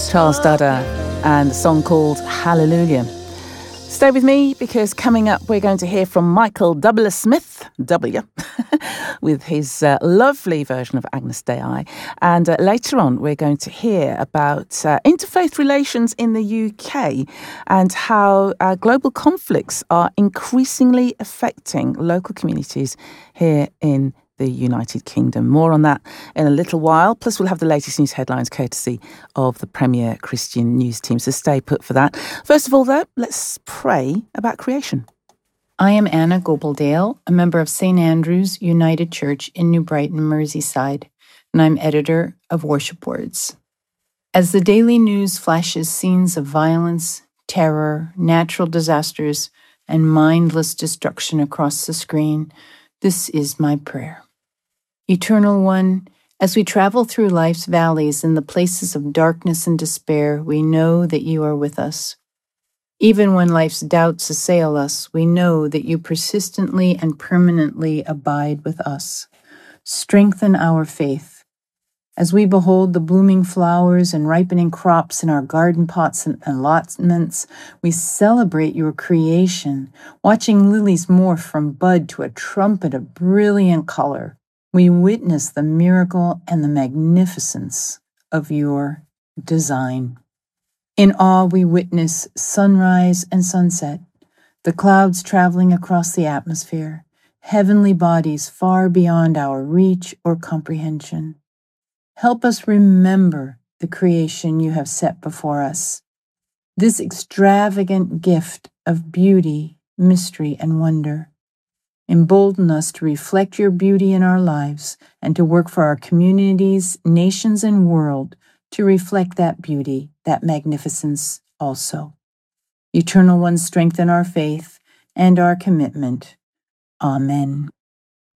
Charles Dudder, and a song called Hallelujah. Stay with me, because coming up we're going to hear from Michael Douglas Smith, W, with his lovely version of Agnus Dei. And later on we're going to hear about interfaith relations in the UK and how global conflicts are increasingly affecting local communities here in the United Kingdom. More on that in a little while. Plus, we'll have the latest news headlines courtesy of the Premier Christian News team. So stay put for that. First of all, though, let's pray about creation. I am Anna Gopaldale, a member of St. Andrew's United Church in New Brighton, Merseyside, and I'm editor of Worship Words. As the daily news flashes scenes of violence, terror, natural disasters, and mindless destruction across the screen, this is my prayer. Eternal One, as we travel through life's valleys and the places of darkness and despair, we know that you are with us. Even when life's doubts assail us, we know that you persistently and permanently abide with us. Strengthen our faith. As we behold the blooming flowers and ripening crops in our garden pots and allotments, we celebrate your creation, watching lilies morph from bud to a trumpet of brilliant color. We witness the miracle and the magnificence of your design. In awe, we witness sunrise and sunset, the clouds traveling across the atmosphere, heavenly bodies far beyond our reach or comprehension. Help us remember the creation you have set before us, this extravagant gift of beauty, mystery, and wonder. Embolden us to reflect your beauty in our lives and to work for our communities, nations, and world to reflect that beauty, that magnificence also. Eternal One, strengthen our faith and our commitment. Amen.